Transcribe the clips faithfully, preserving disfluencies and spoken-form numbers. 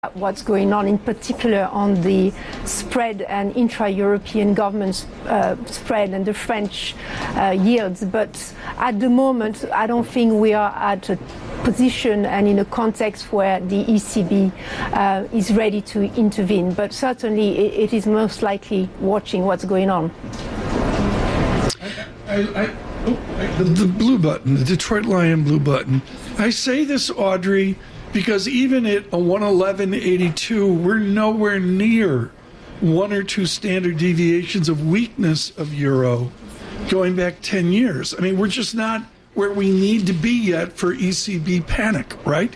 what's going on, in particular on the spread and intra-European government uh, spread and the French uh, yields. But at the moment, I don't think we are at a position and in a context where the E C B uh, is ready to intervene. But certainly it, it is most likely watching what's going on. I, I, oh, I, the, the blue button, the Detroit Lion blue button. I say this, Audrey, because even at a one eleven eighty-two, we're nowhere near one or two standard deviations of weakness of euro going back ten years. I mean, we're just not where we need to be yet for E C B panic, right?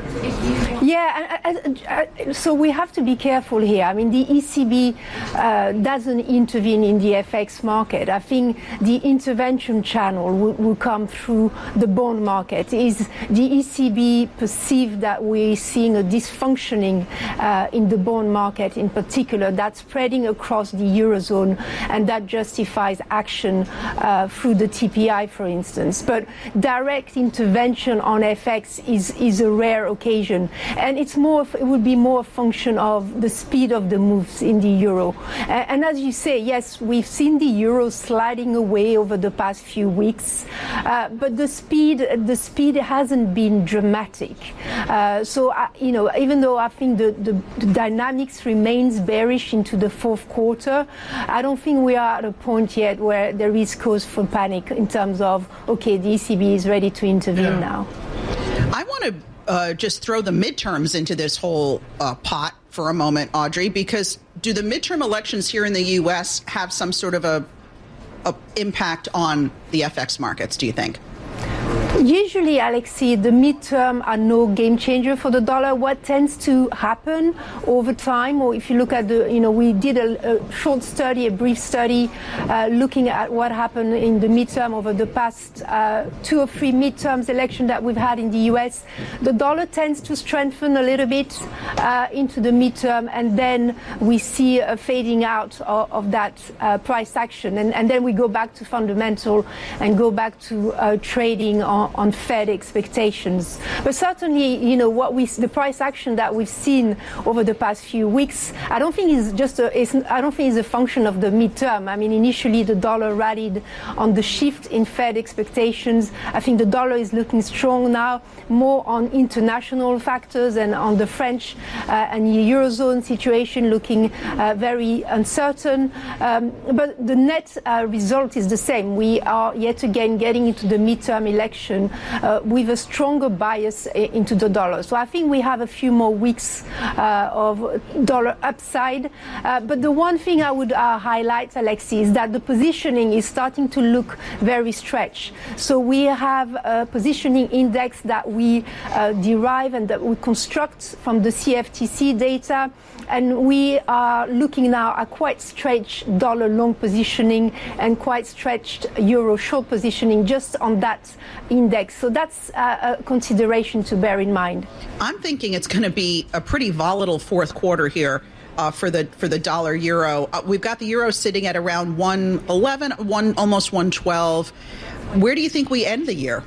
Yeah, I, I, so we have to be careful here. I mean, the E C B uh, doesn't intervene in the F X market. I think the intervention channel will, will come through the bond market. Is the E C B perceived that we're seeing a dysfunctioning uh, in the bond market in particular that's spreading across the Eurozone, and that justifies action uh, through the T P I, for instance. But direct intervention on F X is, is a rare occasion. And it's more, it would be more a function of the speed of the moves in the euro. And, and as you say, yes, we've seen the euro sliding away over the past few weeks, uh, but the speed, the speed hasn't been dramatic. Uh, so, uh, you know, even though I think the, the, the dynamics remains bearish into the fourth quarter, I don't think we are at a point yet where there is cause for panic in terms of, okay, the E C B is ready to intervene yeah. now. I want to Uh, just throw the midterms into this whole uh, pot for a moment, Audrey, because do the midterm elections here in the U S have some sort of a, a impact on the F X markets, do you think? Usually, Alexi, the midterm are no game changer for the dollar. What tends to happen over time, or if you look at the, you know, we did a, a short study, a brief study, uh, looking at what happened in the midterm over the past uh, two or three midterms election that we've had in the U S. The dollar tends to strengthen a little bit uh, into the midterm, and then we see a fading out of, of that uh, price action, and, and then we go back to fundamental and go back to uh, trading on. on Fed expectations. But certainly, you know, what we, the price action that we've seen over the past few weeks, I don't think is just a, it's, I don't think is a function of the midterm. I mean, initially the dollar rallied on the shift in Fed expectations. I think the dollar is looking strong now, more on international factors and on the French uh, and the Eurozone situation looking uh, very uncertain. Um, but the net uh, result is the same. We are yet again getting into the midterm election Uh, with a stronger bias into the dollar. So I think we have a few more weeks uh, of dollar upside. Uh, but the one thing I would uh, highlight, Alexi, is that the positioning is starting to look very stretched. So we have a positioning index that we uh, derive and that we construct from the C F T C data. And we are looking now at quite stretched dollar long positioning and quite stretched euro short positioning just on that index. So that's uh, a consideration to bear in mind. I'm thinking it's going to be a pretty volatile fourth quarter here uh, for the for the dollar euro. Uh, we've got the euro sitting at around one eleven, one almost one twelve. Where do you think we end the year?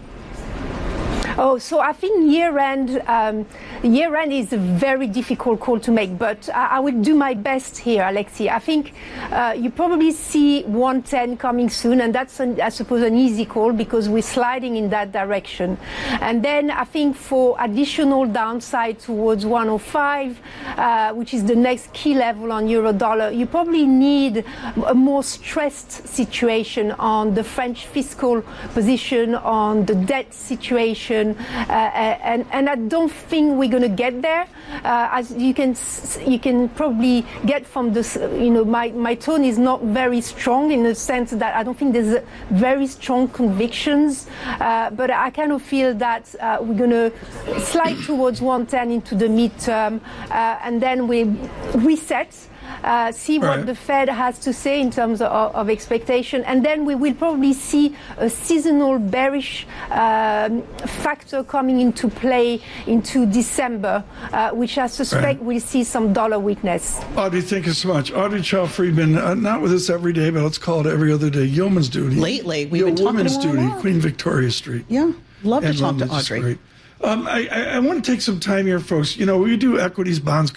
Oh, so I think year-end um, year-end is a very difficult call to make, but I, I will do my best here, Alexi. I think uh, you probably see one ten coming soon, and that's, an, I suppose, an easy call because we're sliding in that direction. And then I think for additional downside towards one oh five, uh, which is the next key level on euro-dollar, you probably need a more stressed situation on the French fiscal position, on the debt situation. Uh, and, and I don't think we're going to get there. Uh, as you can, you can probably get from this, you know, my, my tone is not very strong in the sense that I don't think there's a very strong convictions. Uh, but I kind of feel that uh, we're going to slide towards one ten into the midterm, uh, and then we reset. Uh, see what right. the Fed has to say in terms of, of expectation, and then we will probably see a seasonal bearish um, factor coming into play into December, uh, which I suspect right. we'll see some dollar weakness. Audrey, thank you so much. Audrey Chow-Friedman, uh, not with us every day, but let's call it every other day. Yeoman's duty. Lately, we've Yo, been talking Women's to her duty, a lot. Queen Victoria Street. Yeah, love to and talk London to Audrey. Um, I, I, I want to take some time here, folks. You know, we do equities, bonds,